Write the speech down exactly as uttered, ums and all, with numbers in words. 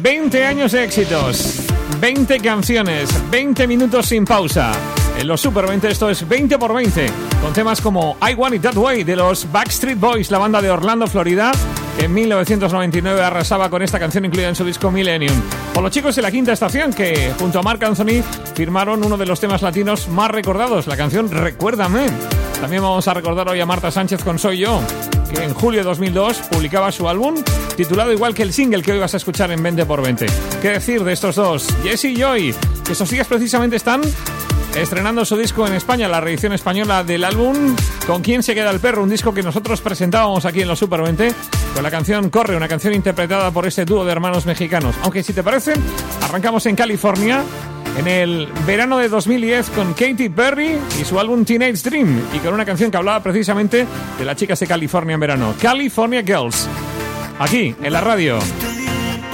veinte años de éxitos, veinte canciones, veinte minutos sin pausa. En los Super veinte esto es veinte por veinte, con temas como I Want It That Way de los Backstreet Boys, la banda de Orlando, Florida, que en mil novecientos noventa y nueve arrasaba con esta canción incluida en su disco Millennium. O los chicos de La Quinta Estación, que junto a Marc Anthony firmaron uno de los temas latinos más recordados, la canción Recuérdame. También vamos a recordar hoy a Marta Sánchez con Soy Yo, que en julio de dos mil dos publicaba su álbum titulado igual que el single que hoy vas a escuchar en veinte por veinte. ¿Qué decir de estos dos? Jesse y Joy, que estos días precisamente están estrenando su disco en España, la reedición española del álbum Con quién se queda el perro, un disco que nosotros presentábamos aquí en los Super veinte con la canción Corre, una canción interpretada por este dúo de hermanos mexicanos. Aunque si te parece, arrancamos en California en el verano de dos mil diez con Katy Perry y su álbum Teenage Dream, y con una canción que hablaba precisamente de las chicas de California en verano, California Girls, aquí en la radio.